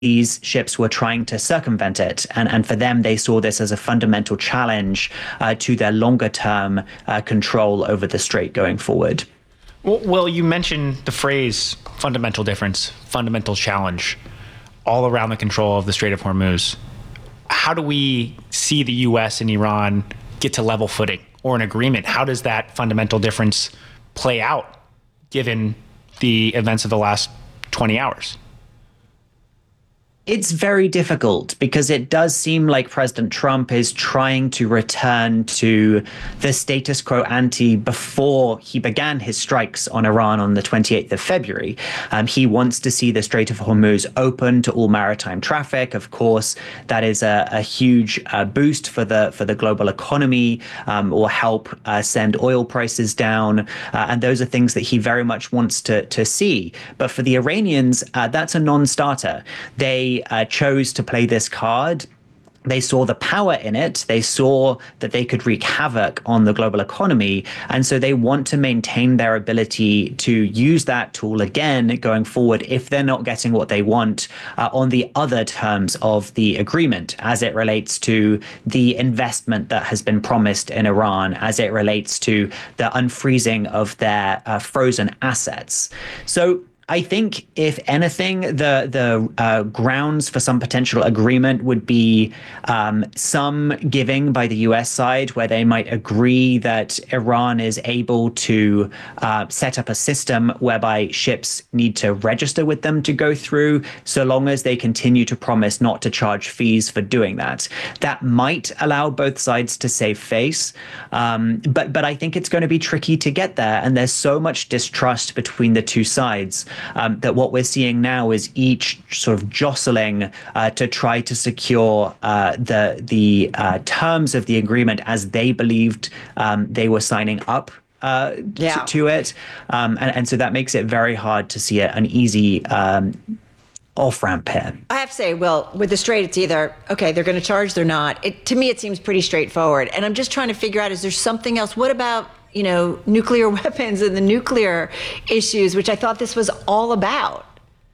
these ships were trying to circumvent it. And for them, they saw this as a fundamental challenge to their longer term control over the strait going forward. Well, you mentioned the phrase fundamental difference, fundamental challenge, all around the control of the Strait of Hormuz. How do we see the U.S. and Iran get to level footing or an agreement? How does that fundamental difference play out given the events of the last 20 hours? It's very difficult because it does seem like President Trump is trying to return to the status quo ante before he began his strikes on Iran on the 28th of February. He wants to see the Strait of Hormuz open to all maritime traffic. Of course, that is a huge boost for the global economy, will help send oil prices down. And those are things that he very much wants to see. But for the Iranians, that's a non-starter. They chose to play this card. They saw the power in it. They saw that they could wreak havoc on the global economy. And so they want to maintain their ability to use that tool again going forward if they're not getting what they want on the other terms of the agreement, as it relates to the investment that has been promised in Iran, as it relates to the unfreezing of their frozen assets. So I think, if anything, the grounds for some potential agreement would be some giving by the U.S. side, where they might agree that Iran is able to set up a system whereby ships need to register with them to go through, so long as they continue to promise not to charge fees for doing that. That might allow both sides to save face, but I think it's going to be tricky to get there, and there's so much distrust between the two sides. That what we're seeing now is each sort of jostling to try to secure the terms of the agreement as they believed they were signing up to it. And so that makes it very hard to see an easy off-ramp here. I have to say, well, with the Strait, it's either, okay, they're going to charge, they're not. To me, it seems pretty straightforward. And I'm just trying to figure out, is there something else? What about nuclear weapons and the nuclear issues, which I thought this was all about?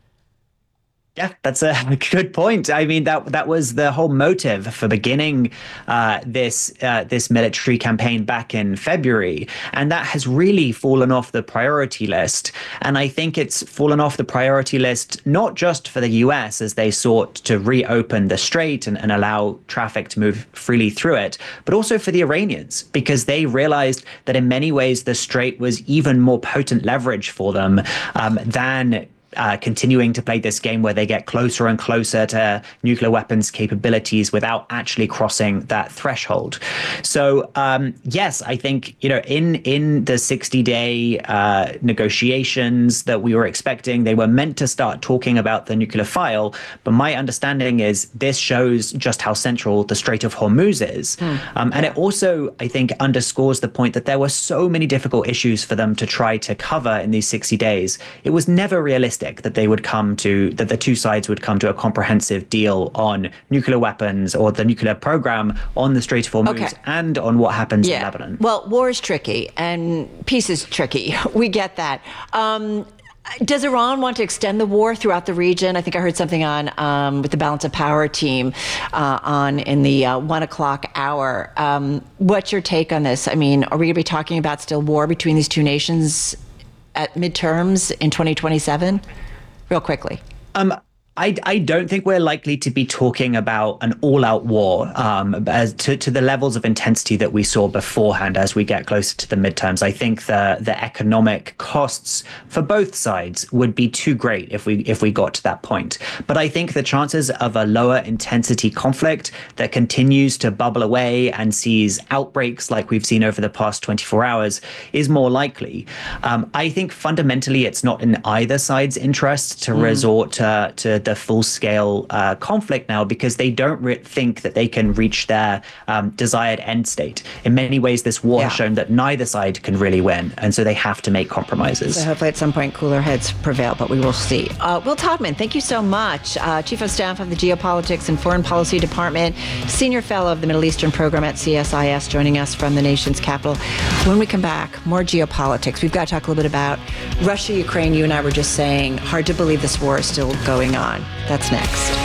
Yeah, that's a good point. I mean, that was the whole motive for beginning this military campaign back in February, and that has really fallen off the priority list. And I think it's fallen off the priority list not just for the U.S. as they sought to reopen the strait and allow traffic to move freely through it, but also for the Iranians, because they realized that in many ways the strait was even more potent leverage for them than continuing to play this game where they get closer and closer to nuclear weapons capabilities without actually crossing that threshold. So yes, I think in the 60-day negotiations that we were expecting, they were meant to start talking about the nuclear file. But my understanding is this shows just how central the Strait of Hormuz is, and it also, I think, underscores the point that there were so many difficult issues for them to try to cover in these 60 days. It was never realistic that the two sides would come to a comprehensive deal on nuclear weapons or the nuclear program on the Strait of Hormuz and on what happens in Lebanon. Well, war is tricky and peace is tricky. We get that. Does Iran want to extend the war throughout the region? I think I heard something on with the Balance of Power team on in the 1 o'clock hour. What's your take on this? I mean, are we going to be talking about still war between these two nations at midterms in 2027? Real quickly. I don't think we're likely to be talking about an all-out war as to the levels of intensity that we saw beforehand as we get closer to the midterms. I think the economic costs for both sides would be too great if we got to that point. But I think the chances of a lower intensity conflict that continues to bubble away and sees outbreaks like we've seen over the past 24 hours is more likely. I think fundamentally it's not in either side's interest to resort to the full-scale conflict now, because they don't think that they can reach their desired end state. In many ways, this war has shown that neither side can really win, and so they have to make compromises. So hopefully at some point cooler heads prevail, but we will see. Will Taubman, thank you so much. Chief of Staff of the Geopolitics and Foreign Policy Department, Senior Fellow of the Middle Eastern Program at CSIS, joining us from the nation's capital. When we come back, more geopolitics. We've got to talk a little bit about Russia, Ukraine. You and I were just saying, hard to believe this war is still going on. Iran? That's next.